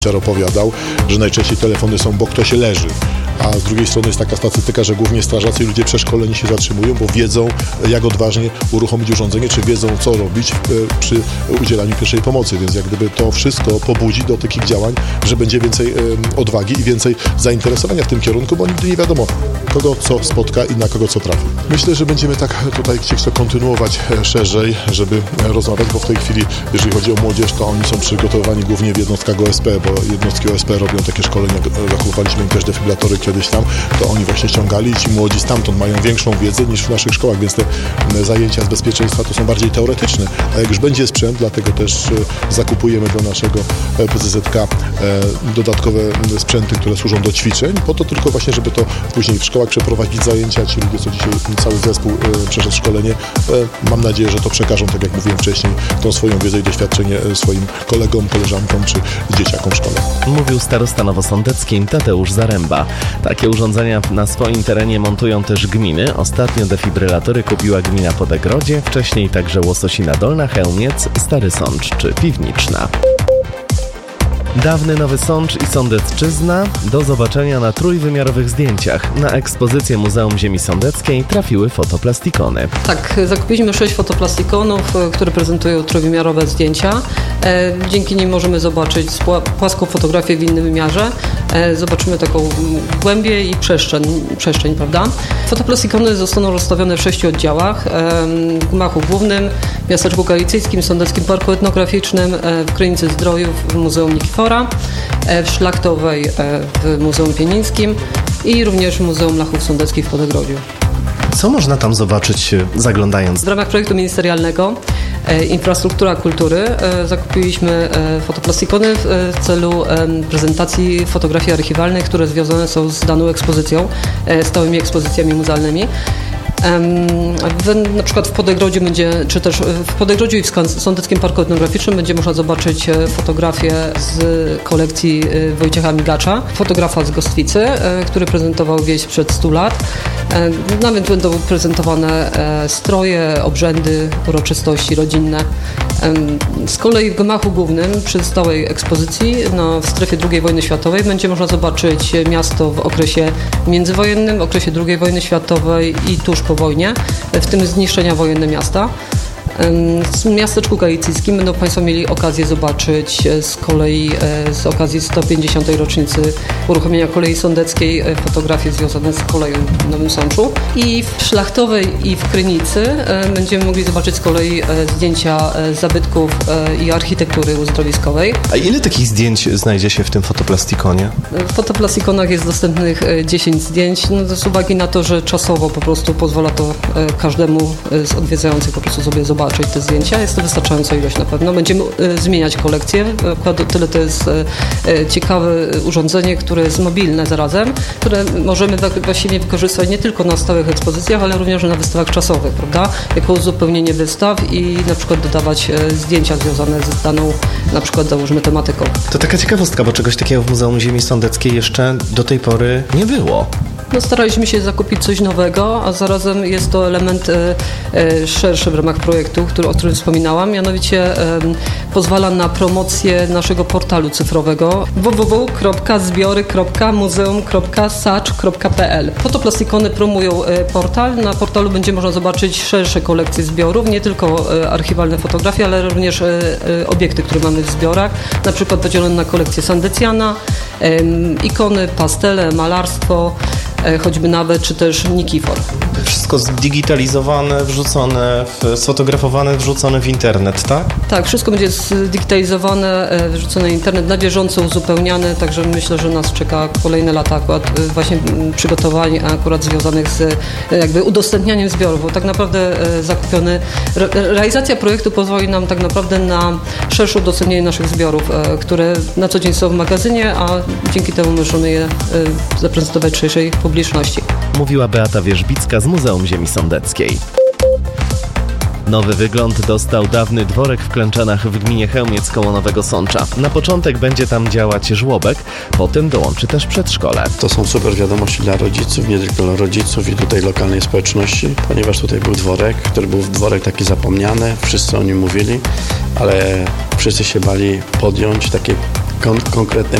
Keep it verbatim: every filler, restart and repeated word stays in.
opowiadał, że najczęściej telefony są, bo ktoś leży. A z drugiej strony jest taka statystyka, że głównie strażacy i ludzie przeszkoleni się zatrzymują, bo wiedzą, jak odważnie uruchomić urządzenie, czy wiedzą, co robić przy udzielaniu pierwszej pomocy. Więc jak gdyby to wszystko pobudzi do takich działań, że będzie więcej odwagi i więcej zainteresowania w tym kierunku, bo nigdy nie wiadomo, kogo co spotka i na kogo co trafi. Myślę, że będziemy tak tutaj chcieć to kontynuować szerzej, żeby rozmawiać, bo w tej chwili, jeżeli chodzi o młodzież, to oni są przygotowani głównie w jednostkach O S P, bo jednostki O S P robią takie szkolenia, zachowaliśmy im też defibrylatory kiedyś tam, to oni właśnie ściągali i ci młodzi stamtąd mają większą wiedzę niż w naszych szkołach, więc te zajęcia z bezpieczeństwa to są bardziej teoretyczne, a jak już będzie sprzęt, dlatego też zakupujemy do naszego P Z Z K dodatkowe sprzęty, które służą do ćwiczeń, po to tylko właśnie, żeby to później w szkołach przeprowadzić zajęcia. Ci ludzie, co dzisiaj cały zespół przeszedł szkolenie, mam nadzieję, że to przekażą, tak jak mówiłem wcześniej, tą swoją wiedzę i doświadczenie swoim kolegom, koleżankom czy dzieciakom w szkole. Mówił starosta nowosądeckim Tadeusz Zaręba. Takie urządzenia na swoim terenie montują też gminy. Ostatnio defibrylatory kupiła gmina Podegrodzie, wcześniej także Łososina Dolna, Chełmiec, Stary Sącz czy Piwniczna. Dawny Nowy Sącz i Sądecczyzna do zobaczenia na trójwymiarowych zdjęciach. Na ekspozycję Muzeum Ziemi Sądeckiej trafiły fotoplastikony. Tak, zakupiliśmy sześć fotoplastikonów, które prezentują trójwymiarowe zdjęcia. Dzięki nim możemy zobaczyć płaską fotografię w innym wymiarze. Zobaczymy taką głębię i przestrzeń, przestrzeń, prawda? Fotoplastikony zostaną rozstawione w sześciu oddziałach. W gmachu głównym, w miasteczku galicyjskim, Sądeckim Parku Etnograficznym, w Krynicy Zdrojów, w Muzeum Nikifora, w Szlachtowej, w Muzeum Pienińskim i również w Muzeum Lachów Sądeckich w Podegrodziu. Co można tam zobaczyć, zaglądając? W ramach projektu ministerialnego Infrastruktura Kultury zakupiliśmy fotoplastikony w celu prezentacji fotografii archiwalnej, które związane są z daną ekspozycją, stałymi ekspozycjami muzealnymi. W, na przykład w Podegrodziu będzie, czy też w Podegrodziu i w Sądeckim Parku Etnograficznym będzie można zobaczyć fotografie z kolekcji Wojciecha Migacza, fotografa z Gostwicy, który prezentował wieś przed stu lat. Nawet będą prezentowane stroje, obrzędy, uroczystości rodzinne. Z kolei w gmachu głównym przy stałej ekspozycji no, w strefie drugiej wojny światowej będzie można zobaczyć miasto w okresie międzywojennym, w okresie drugiej wojny światowej i tuż po wojnie, w tym zniszczenia wojenne miasta. W miasteczku galicyjskim będą Państwo mieli okazję zobaczyć z kolei z okazji sto pięćdziesiątej rocznicy uruchomienia kolei sądeckiej fotografie związane z koleją w Nowym Sączu. I w Szlachtowej i w Krynicy będziemy mogli zobaczyć z kolei zdjęcia zabytków i architektury uzdrowiskowej. A ile takich zdjęć znajdzie się w tym fotoplastikonie? W fotoplastikonach jest dostępnych dziesięć zdjęć, no z uwagi na to, że czasowo po prostu pozwala to każdemu z odwiedzających po prostu sobie zobaczyć te zdjęcia. Jest to wystarczająca ilość na pewno. Będziemy y, zmieniać kolekcję. O tyle to jest y, ciekawe urządzenie, które jest mobilne zarazem, które możemy właściwie wykorzystać nie tylko na stałych ekspozycjach, ale również na wystawach czasowych, prawda? Jako uzupełnienie wystaw i na przykład dodawać y, zdjęcia związane z daną, na przykład załóżmy tematyką. To taka ciekawostka, bo czegoś takiego w Muzeum Ziemi Sądeckiej jeszcze do tej pory nie było. No, staraliśmy się zakupić coś nowego, a zarazem jest to element e, e, szerszy w ramach projektu, który, o którym wspominałam, mianowicie e, pozwala na promocję naszego portalu cyfrowego w w w kropka zbiory kropka muzeum kropka sacz kropka p l. Fotoplastikony promują e, portal. Na portalu będzie można zobaczyć szersze kolekcje zbiorów, nie tylko e, archiwalne fotografie, ale również e, e, obiekty, które mamy w zbiorach, na przykład podzielone na kolekcję Sandecjana, e, ikony, pastele, malarstwo, choćby nawet, czy też Nikifor. Wszystko zdigitalizowane, wrzucone, sfotografowane, wrzucone w internet, tak? Tak, wszystko będzie zdigitalizowane, wrzucone w internet, na bieżąco uzupełniane, także myślę, że nas czeka kolejne lata akurat właśnie przygotowań akurat związanych z jakby udostępnianiem zbiorów, bo tak naprawdę zakupiony, realizacja projektu pozwoli nam tak naprawdę na szersze udostępnienie naszych zbiorów, które na co dzień są w magazynie, a dzięki temu możemy je zaprezentować szerszej publiczności. Mówiła Beata Wierzbicka z Muzeum Ziemi Sądeckiej. Nowy wygląd dostał dawny dworek w Klęczanach w gminie Chełmiec koło Nowego Sącza. Na początek będzie tam działać żłobek, potem dołączy też przedszkole. To są super wiadomości dla rodziców, nie tylko dla rodziców i tutaj lokalnej społeczności, ponieważ tutaj był dworek, który był dworek taki zapomniany, wszyscy o nim mówili, ale wszyscy się bali podjąć takie kon- konkretne